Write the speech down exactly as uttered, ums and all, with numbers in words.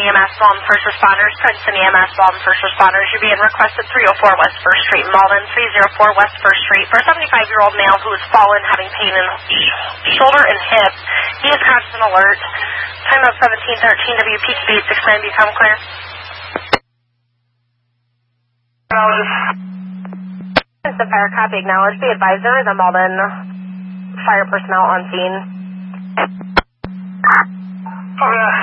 E M S, Malden First Responders, Princeton E M S, Malden First Responders. You're being requested three oh four West First Street, Malden, three oh four West First Street, for a seventy-five-year-old male who has fallen, having pain in sh shoulder and hip. He is constant alert. Time of seventeen thirteen, W P T B six nine, become clear. The fire copy acknowledged. The advisor, the Malden fire personnel on scene. Okay.